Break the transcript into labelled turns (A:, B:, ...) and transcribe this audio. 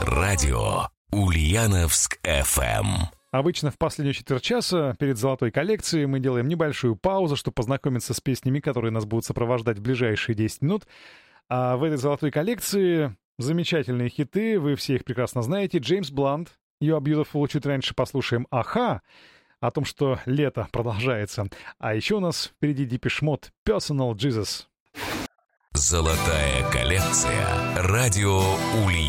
A: Радио Ульяновск FM.
B: Обычно в последнюю четверть часа перед золотой коллекцией мы делаем небольшую паузу, чтобы познакомиться с песнями, которые нас будут сопровождать в ближайшие 10 минут. А в этой золотой коллекции замечательные хиты, вы все их прекрасно знаете. Джеймс Блант, You Are Beautiful, чуть раньше послушаем Аха, о том, что лето продолжается. А еще у нас впереди Depeche Mode, Personal Jesus.
A: Золотая коллекция. Радио Ульяновск.